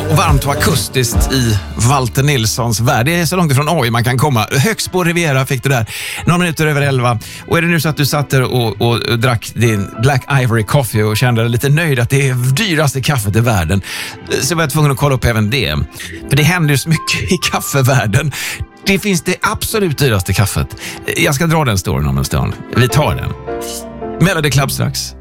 och varmt och akustiskt i Walter Nilssons värld. Det är så långt ifrån oj man kan komma. Högst på Riviera fick du där. Några minuter över 11. Och är det nu så att du satt där och drack din Black Ivory Coffee och kände dig lite nöjd att det är dyraste kaffet i världen, så var jag tvungen att kolla upp även det. För det händer ju så mycket i kaffevärlden. Det finns det absolut dyraste kaffet. Jag ska dra den storyn om en stund. Vi tar den. Melody Club strax.